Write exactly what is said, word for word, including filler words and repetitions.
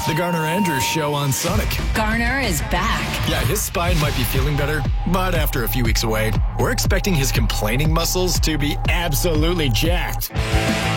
The Garner Andrews Show on Sonic. Garner is back. Yeah, his spine might be feeling better, but after a few weeks away, we're expecting his complaining muscles to be absolutely jacked.